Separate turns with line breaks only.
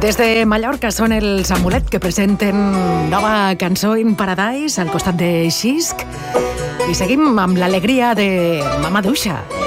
Des de Mallorca són els Amulet que presenten nova cançó In Paradise al costat de Xisc i seguim amb l'alegria de Mama Duixa.